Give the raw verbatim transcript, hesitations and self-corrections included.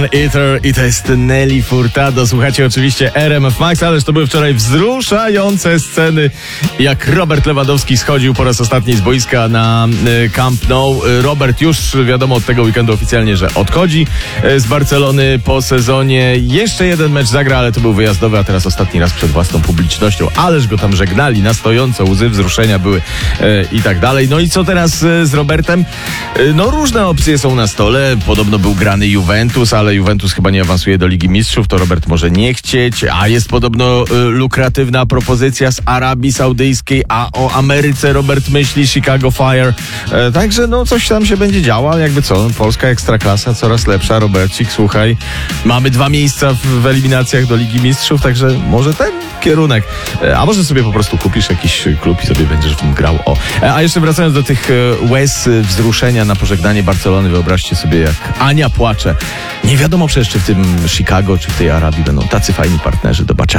Man Eater i to jest Nelly Furtado. Słuchacie oczywiście R M F Max, ależ to były wczoraj wzruszające sceny, jak Robert Lewandowski schodził po raz ostatni z boiska na Camp Nou. Robert już wiadomo od tego weekendu oficjalnie, że odchodzi z Barcelony po sezonie. Jeszcze jeden mecz zagra, ale to był wyjazdowy, a teraz ostatni raz przed własną publicznością. Ależ go tam żegnali na stojąco, łzy wzruszenia były e, i tak dalej. No i co teraz e, z Robertem? E, no różne opcje są na stole. Podobno był grany Juventus, ale Juventus chyba nie awansuje do Ligi Mistrzów, to Robert może nie chcieć, a jest podobno e, lukratywna propozycja z Arabii Saudyjskiej, a o Ameryce Robert myśli Chicago Fire. E, także no coś tam się będzie działo, ale jakby co, polska ekstraklasa coraz lepsza. Robercik, słuchaj, mamy dwa miejsca w, w eliminacjach do Ligi Mistrzów, także może ten kierunek. E, a może sobie po prostu kupisz jakiś klub i sobie będziesz w nim grał. O. E, a jeszcze wracając do tych e, łez wzruszenia na pożegnanie Barcelony, wyobraźcie sobie, jak Ania płacze. Nie wiadomo przecież, czy w tym Chicago, czy w tej Arabii będą tacy fajni partnerzy. Do zobaczenia.